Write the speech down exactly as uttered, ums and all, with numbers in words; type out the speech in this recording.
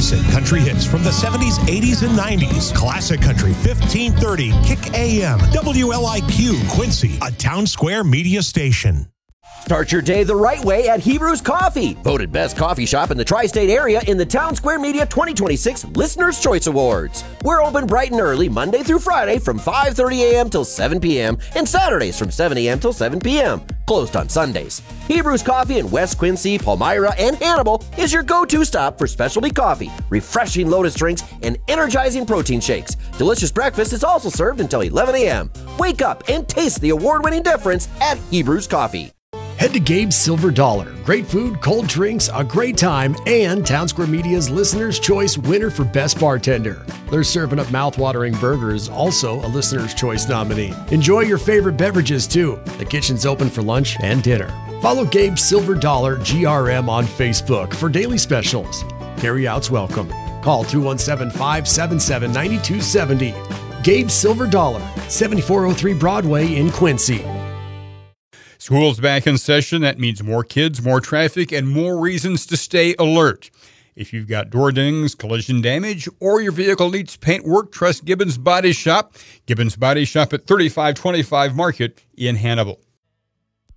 Classic country hits from the seventies, eighties, and nineties. Classic Country fifteen thirty Kick A M. W L I Q Quincy, a Town Square media station. Start your day the right way at Hebrews Coffee. Voted best coffee shop in the tri-state area in the Town Square Media twenty twenty-six Listener's Choice Awards. We're open bright and early Monday through Friday from five thirty a.m. till seven p.m. and Saturdays from seven a.m. till seven p.m. Closed on Sundays. Hebrews Coffee in West Quincy, Palmyra, and Hannibal is your go-to stop for specialty coffee, refreshing lotus drinks, and energizing protein shakes. Delicious breakfast is also served until eleven a.m. Wake up and taste the award-winning difference at Hebrews Coffee. Head to Gabe's Silver Dollar. Great food, cold drinks, a great time, and Town Square Media's Listener's Choice winner for Best Bartender. They're serving up mouth-watering burgers, also a Listener's Choice nominee. Enjoy your favorite beverages, too. The kitchen's open for lunch and dinner. Follow Gabe's Silver Dollar G R M on Facebook for daily specials. Carry-outs welcome. Call two one seven, five seven seven, nine two seven zero. Gabe's Silver Dollar, seventy-four oh three Broadway in Quincy. School's back in session. That means more kids, more traffic, and more reasons to stay alert. If you've got door dings, collision damage, or your vehicle needs paint work, trust Gibbons Body Shop. Gibbons Body Shop at thirty-five twenty-five Market in Hannibal.